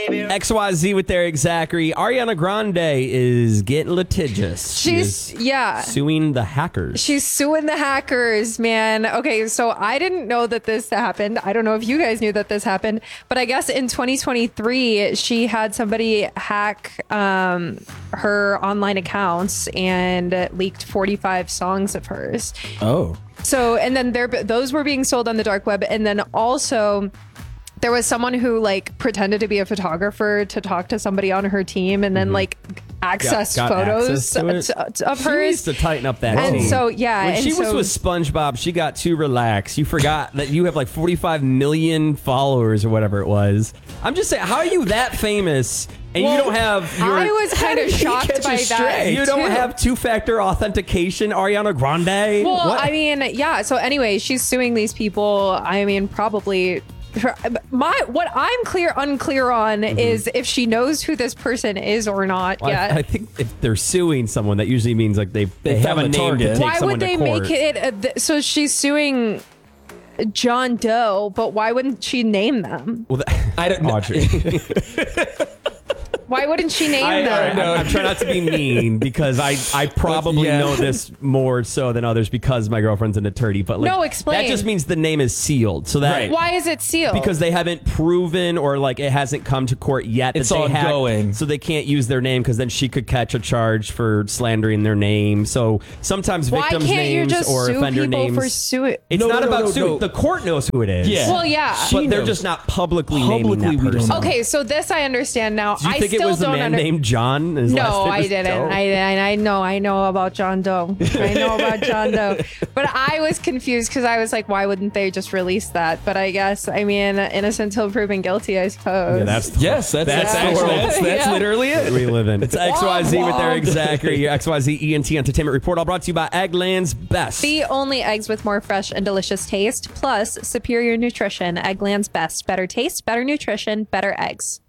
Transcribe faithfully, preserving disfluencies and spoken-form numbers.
X Y Z with Eric Zachary. Ariana Grande is getting litigious. She She's, is yeah. suing the hackers. She's suing the hackers, man. Okay, so I didn't know that this happened. I don't know if you guys knew that this happened, but I guess in twenty twenty-three, she had somebody hack um, her online accounts and leaked forty-five songs of hers. Oh. So, and then there, those were being sold on the dark web. And then also there was someone who like pretended to be a photographer to talk to somebody on her team and then mm-hmm. like accessed got, got photos access to of she hers. Needs to tighten up that and team. so, yeah. When and she so, was with SpongeBob, she got too relaxed. You forgot that you have like forty-five million followers or whatever it was. I'm just saying, how are you that famous? And well, you don't have your... I was kind of shocked by that. You don't too. have two-factor authentication, Ariana Grande? Well, what? I mean, yeah. So anyway, she's suing these people. I mean, probably... My what I'm clear unclear on mm-hmm. is if she knows who this person is or not well, yet. I, I think if they're suing someone, that usually means like they, they, they have a name target. to take why someone would they to court. make it? A, th- so she's suing John Doe, but why wouldn't she name them? Well, that, I don't know. Why wouldn't she name I, them? I, I'm trying not to be mean because I, I probably yeah. know this more so than others because my girlfriend's an attorney. But like, no, explain. That just means the name is sealed. So that right. Why is it sealed? Because they haven't proven or like it hasn't come to court yet. It's that they ongoing. Hacked, so they can't use their name because then she could catch a charge for slandering their name. So sometimes Why victims' can't names you just or sue offender people names. For sue- it's no, not no, about no, suing. no. The court knows who it is. Yeah. Well, yeah. But She they're knows. just not publicly, Publicly naming that we don't person. know. Okay, so this I understand now. Do you I think still it was a don't man under- named John? His no, last name I was didn't. Doe? I, I know. I know about John Doe. I know about John Doe. But I was confused because I was like, why wouldn't they just release that? But I guess, I mean, innocent till proven guilty, I suppose. Yeah, that's yes, that's that's, that's, actually, that's, that's yeah. literally it. We live in. It's X Y Z with Eric womp. Zachary, your X Y Z E N T Entertainment Report, all brought to you by Eggland's Best. The only eggs with more fresh and delicious taste, plus superior nutrition. Eggland's Best. Better taste, better nutrition, better eggs.